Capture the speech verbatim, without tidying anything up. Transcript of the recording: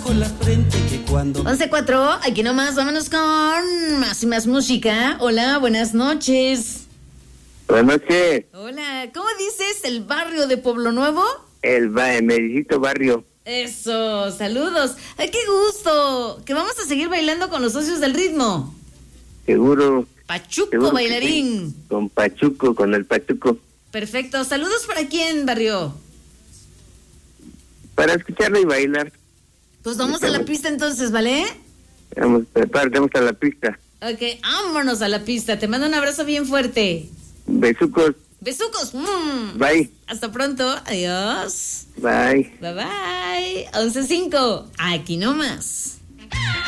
bajo la frente que cuando... once cuatro, aquí nomás, vámonos con más y más música. Hola, buenas noches. Buenas noches. Hola, ¿cómo dices el barrio de Pueblo Nuevo? El, ba- el Medicito Barrio. Eso, saludos. Ay, qué gusto. Que vamos a seguir bailando con los socios del ritmo. Seguro. Pachuco seguro que bailarín. sí. Con Pachuco, con el Pachuco. Perfecto. Saludos para quién, barrio. Para escucharlo y bailar. Pues vamos a la pista entonces, ¿vale? Vamos, prepárate, vamos a la pista. Ok, vámonos a la pista. Te mando un abrazo bien fuerte. Besucos. Besucos. Mm. Bye. Hasta pronto. Adiós. Bye. Bye bye. once cinco. Aquí nomás.